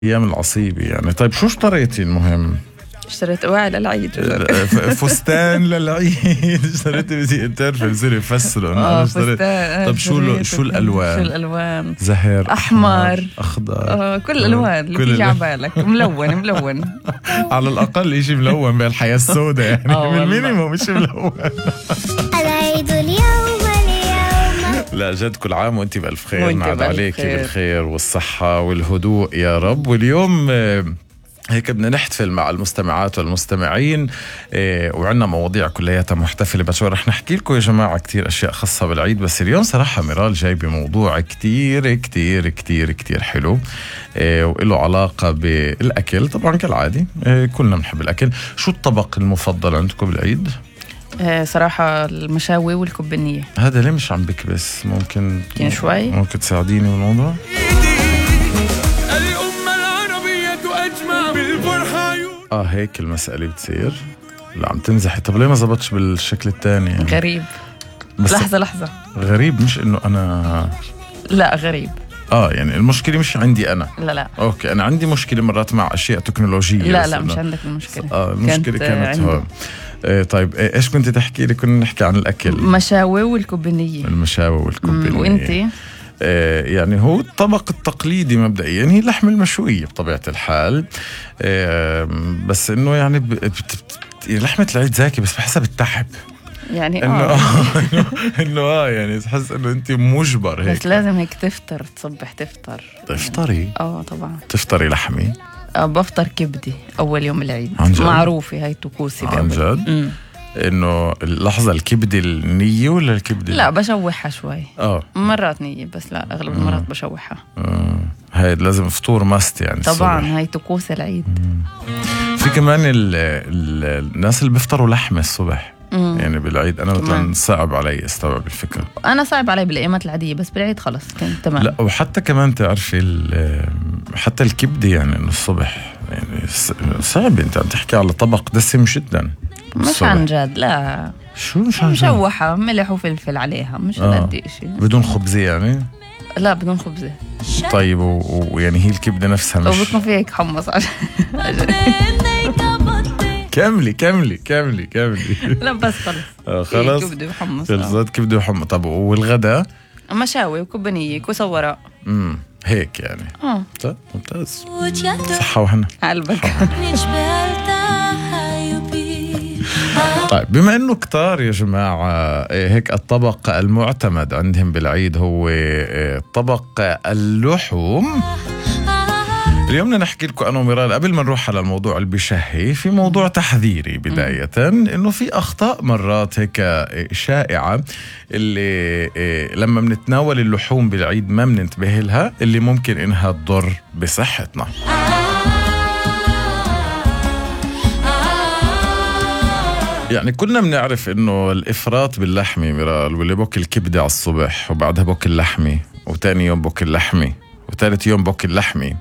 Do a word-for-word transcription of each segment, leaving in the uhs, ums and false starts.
ايام العصيبة يعني. طيب شو اشتريتي المهم؟ اشتريت أواعي للعيد. فستان للعيد. اشتريتي بزي بتعرفي بصير يفسروا انه انا اشتريت. طب شو شو الالوان؟ شو الالوان؟ زهر، احمر، اخضر، آه كل الالوان اللي بتيجي على بالك. ملون ملون. على الاقل إشي ملون بالحياة السوداء يعني. بالمينيموم مش ملون. العيد اليوم اليوم. لا جد كل عام وانت بألف خير. نعد عليكي بالخير والصحة والهدوء يا رب. واليوم هيك بدنا نحتفل مع المستمعات والمستمعين إيه، وعنا مواضيع كلياتها محتفلة. بس رح نحكي لكم يا جماعة كتير أشياء خاصة بالعيد. بس اليوم صراحة ميرال جاي بموضوع كتير كتير كتير كتير حلو إيه، وإله علاقة بالأكل طبعا كالعادي. إيه، كلنا بنحب الأكل. شو الطبق المفضل عندكم بالعيد؟ آه صراحة المشاوي والكبنية. هذا ليه مش عم بكبس؟ ممكن يعني شوي ممكن تساعديني بالموضوع؟ اه هيك المسألة بتصير. لا عم تمزحي. طب ليه ما زبطش بالشكل الثاني يعني؟ غريب. لحظة لحظة. غريب مش انه انا. لا غريب. اه يعني المشكلة مش عندي انا. لا لا اوكي انا عندي مشكلة مرات مع اشياء تكنولوجية. لا لا مش عندك المشكلة. اه المشكلة كانت, كانت هون. إيه طيب إيه ايش كنت تحكي لي؟ كنا نحكي عن الاكل. مشاوي والكبنية. المشاوي والكبنية. وانتي؟ إيه يعني هو الطبق التقليدي مبدئيا هي اللحم المشوية بطبيعة الحال. إيه بس انه يعني ب... بت... لحمة العيد زاكي بس بحسها بتتعب يعني انه اه انه انه اه يعني تحس انه انت مجبر هيك. بس لازم هيك تفطر تصبح تفطر. تفطري؟ اه طبعا تفطري لحمي. آه بفطر كبدي اول يوم العيد. معروفة هاي طقوسي. عن جد؟ انه اللحظة الكبدة النية ولا الكبدة؟ لا بشوحها شوي. اه مرات نية بس لا اغلب المرات بشوحها. اه هاي لازم فطور ماست يعني طبعا الصبح. هاي طقوس العيد. مم. في كمان ال ال الناس اللي بيفطروا لحمة الصبح. مم. يعني بالعيد انا مثلا صعب علي استوعب الفكرة. انا صعب علي بالايامات العادية بس بالعيد خلص كان تمام. لا وحتى كمان تعرفي حتى الكبدة يعني انه الصبح يعني صعب. انت عم تحكي على طبق دسم جدا. مش عن جد لا. شو مش عن جد؟ مشوحة ملح وفلفل عليها مش آه. قد شيء. بدون خبزة يعني؟ لا بدون خبزة. طيب ويعني هي الكبدة نفسها مش وبكون فيها هيك حمص. كاملي كاملي كاملي كاملي. لا بس خلص. آه خلص كبدة وحمص. خلصت كبدة وحمص. طب والغدا؟ مشاوي وكبنية كوسة ورق. امم هيك يعني. اه طيب ممتاز. صحة وهنا قلبك. طيب بما انه كتار يا جماعة هيك الطبق المعتمد عندهم بالعيد هو طبق اللحوم. اليوم بدنا نحكي لكم انا وميرال قبل ما نروح على الموضوع اللي بشهي في موضوع تحذيري بداية. انه في اخطاء مرات هيك شائعة اللي لما بنتناول اللحوم بالعيد ما بننتبه لها اللي ممكن انها تضر بصحتنا. يعني كلنا بنعرف انه الافراط باللحمة ميرال واللي باكل كبدة على الصبح وبعدها باكل لحمة وتاني يوم باكل لحمة وثالث يوم باكل لحمة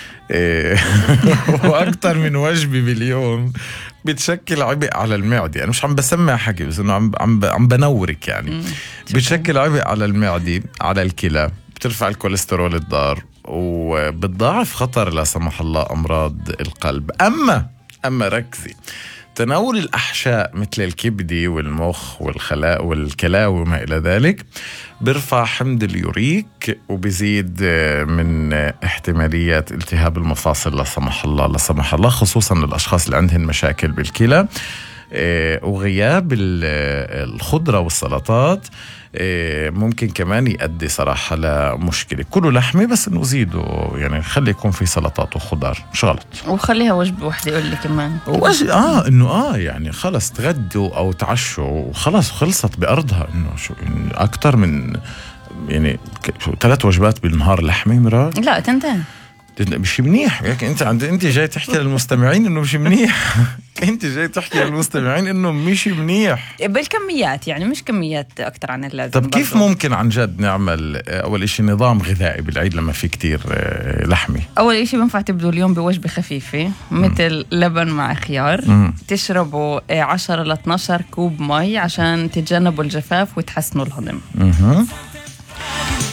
واكثر من وجبه باليوم بتشكل عبء على المعده. يعني مش عم بسمع حكي بس انه عم عم عم بنورك يعني. بتشكل عبء على المعده على الكلى بترفع الكوليسترول الضار وبتضاعف خطر لا سمح الله امراض القلب. اما اما ركزي تناول الأحشاء مثل الكبدة والمخ والخلاء والكلاوي وما إلى ذلك بيرفع حمض اليوريك وبيزيد من احتماليات التهاب المفاصل لا سمح الله لا سمح الله خصوصا للأشخاص اللي عندهم مشاكل بالكلى. وغياب الخضرة والسلطات ممكن كمان يؤدي صراحة لمشكلة. كله لحمة بس انه زيدوا يعني خلي يكون في سلطات وخضار مش غلط. وخليها وجبة واحدة يقول لي كمان وج... اه انه اه يعني خلص تغدوا او تعشوا وخلص خلصت بأرضها. انه شو إن اكتر من يعني ثلاث وجبات بالنهار لحمة مرة؟ لا تنتين مش منيح. يعني انت عند انت جاي تحكي للمستمعين انه مش منيح. انت جاي تحكي للمستمعين انه مش منيح بالكميات يعني مش كميات اكتر عن اللازم. طب كيف برضو ممكن عن جد نعمل اول اشي نظام غذائي بالعيد لما في كتير لحمة؟ اول اشي بنفع تبدو اليوم بوجبة خفيفة مثل لبن مع خيار. مم. تشربوا عشرة ل اثنا عشر كوب مي عشان تتجنبوا الجفاف وتحسنوا الهضم. مم.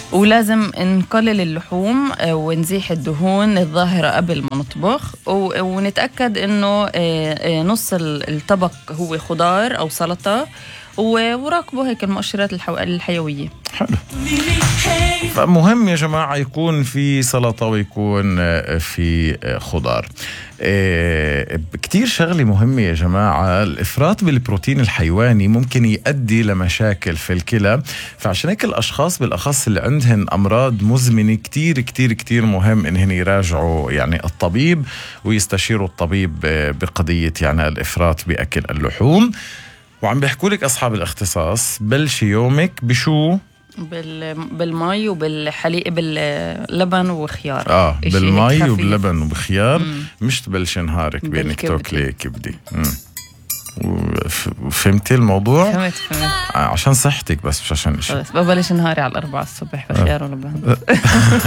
ولازم نقلل اللحوم آه، ونزيح الدهون الظاهرة قبل ما نطبخ، و- ونتأكد إنه آه، آه، نص ال- الطبق هو خضار أو سلطة، و- وراقبوا هيك المؤشرات الحو- الحيوية. حلو. فمهم يا جماعة يكون في سلطة ويكون آه، في آه، خضار. آه، كتير شغلة مهمة يا جماعة، الإفراط بالبروتين الحيواني ممكن يؤدي لمشاكل في الكلى، فعشان هيك الأشخاص بالأخص اللي عندهن أمراض مزمنة كتير كتير كتير مهم إنهن يراجعوا يعني الطبيب ويستشيروا الطبيب آه، بقضية يعني الإفراط بأكل اللحوم. وعم بيحكوا لك أصحاب الاختصاص بلشي يومك بشو؟ بال... بالمي وبالحليب باللبن وخيار. اه إشي هيك بالمي خفيف. وبلبن وبخيار. مم. مش تبلشي نهارك بانك بالكبدة. تاكلي كبدة. مم. وف- فهمتي الموضوع؟ فهمت فهمت. آه، عشان صحتك بس مش عشان شيء. خلص ببلش نهاري على الأربعة الصبح بخيار ولبن.